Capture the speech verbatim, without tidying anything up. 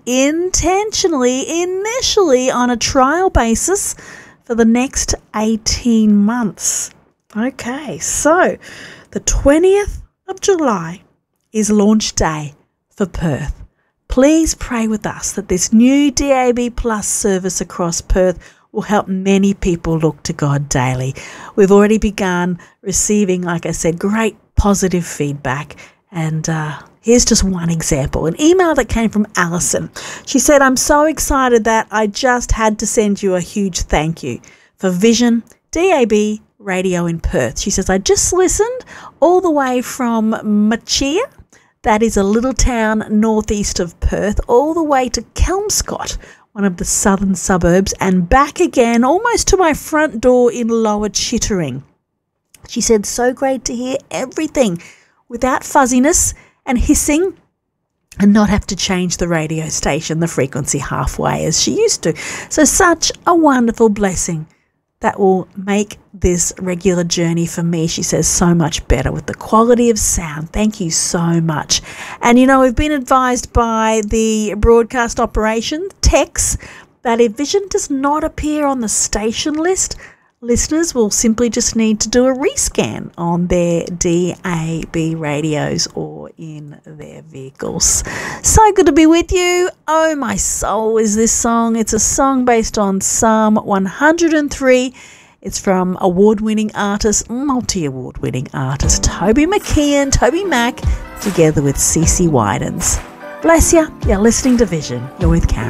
intentionally, initially on a trial basis for the next eighteen months. Okay, so the twentieth of July is launch day for Perth. Please pray with us that this new D A B Plus service across Perth will help many people look to God daily. We've already begun receiving, like I said, great positive feedback. And uh, here's just one example, an email that came from Alison. She said, I'm so excited that I just had to send you a huge thank you for Vision D A B Radio in Perth. She says, I just listened all the way from Machia, that is a little town northeast of Perth, all the way to Kelmscott, one of the southern suburbs, and back again almost to my front door in Lower Chittering. She said, so great to hear everything without fuzziness and hissing and not have to change the radio station, the frequency halfway as she used to. So such a wonderful blessing that will make this regular journey for me, she says, so much better with the quality of sound. Thank you so much. And, you know, we've been advised by the broadcast operation techs that if Vision does not appear on the station list, listeners will simply just need to do a rescan on their D A B radios or in their vehicles. So good to be with you. Oh, my soul is this song. It's a song based on Psalm one hundred three. It's from award-winning artist, multi-award-winning artist Toby McKeon, Toby Mac, together with Cece Widens. Bless you. You're listening to Vision. You're with Karen.